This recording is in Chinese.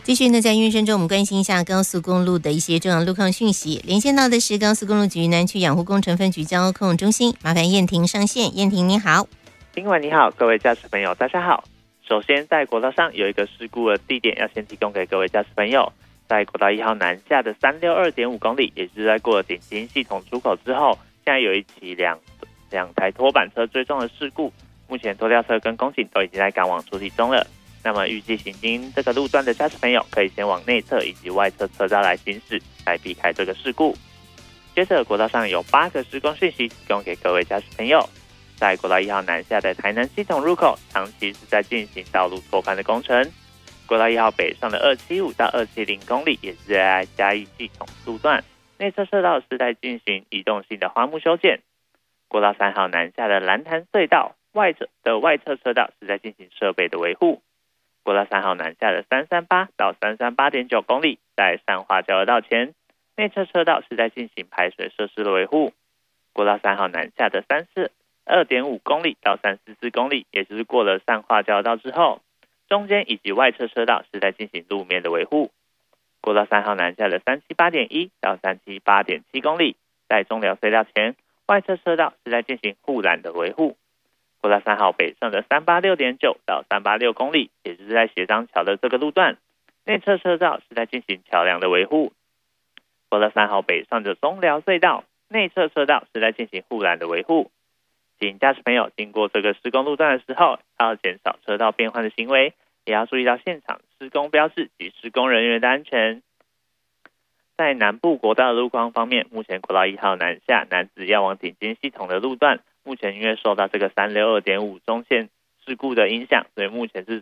继续呢，在运生中，我们关心一下高速公路的一些重要路况讯息。连线到的是高速公路局南区养护工程分局交控中心，麻烦燕婷上线。燕婷你好。 宾馆你好，各位驾驶朋友大家好。首先在国道上有一个事故的地点要先提供给各位驾驶朋友，在国道1号南下的362.5公里，也就是在过了顶新系统出口之后，现在有一起两台拖板车追撞的事故，目前拖吊车跟公警都已经在赶往处理中了。那么预计行经这个路段的驾驶朋友可以先往内侧以及外侧车道来行驶，来避开这个事故。接着国道上有8个施工讯息提供给各位驾驶朋友。在国道1号南下的台南系统入口，长期是在进行道路拓宽的工程。国道1号北上的275到270公里，也是在嘉义系统路段，内侧车道是在进行移动性的花木修建。国道3号南下的蓝潭隧道外侧车道是在进行设备的维护。国道3号南下的338到338.9公里，在善化交流道前，内侧车道是在进行排水设施的维护。国道3号南下的342.5公里到344公里，也就是过了善化交流道之后，中间以及外侧车道是在进行路面的维护。国道3号南下的378.1到378.7公里，在中寮隧道前，外侧车道是在进行护栏的维护。国道3号北上的386.9到386公里，也就是在协商桥的这个路段，内侧车道是在进行桥梁的维护。国道3号北上的中寮隧道，内侧车道是在进行护栏的维护。请驾驶朋友经过这个施工路段的时候，要减少车道变换的行为，也要注意到现场施工标志及施工人员的安全。在南部国道的路况方面，目前国道1号南下南子要往顶尖系统的路段，目前因为受到这个362.5中线事故的影响，所以目前是